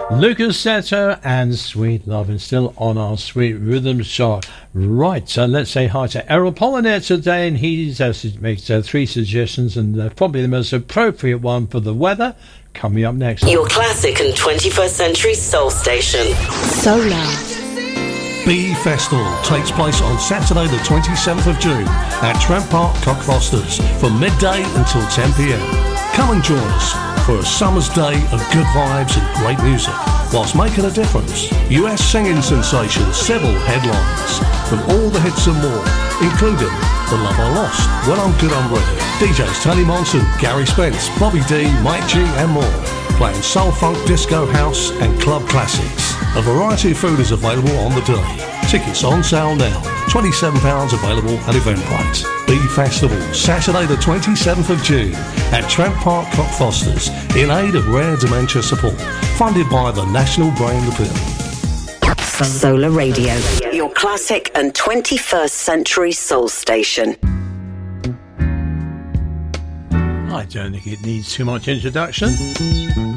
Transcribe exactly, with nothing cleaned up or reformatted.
Lucas Seto and Sweet Love, and still on our Sweet Rhythm chart. Right, so let's say hi to Errol Pollinaire today, and he uh, makes uh, three suggestions, and uh, probably the most appropriate one for the weather coming up next. Your classic and twenty-first century soul station. Solar. Bee Festival takes place on Saturday the twenty-seventh of June at Trent Park, Cockfosters from midday until ten p.m. Come and join us for a summer's day of good vibes and great music, whilst making a difference. U S singing sensation Sybil headlines with all the hits and more, including The Love I Lost, When I'm Good I'm Ready, D Js Tony Monson, Gary Spence, Bobby D, Mike G and more, playing soul, funk, disco, house and club classics. A variety of food is available on the day. Tickets on sale now. twenty-seven pounds available at Eventbrite. Bee Festival, Saturday the twenty-seventh of June at Trent Park, Cockfosters, in aid of rare dementia support. Funded by the National Brain Appeal. Solar Radio, your classic and twenty-first century soul station. I don't think it needs too much introduction.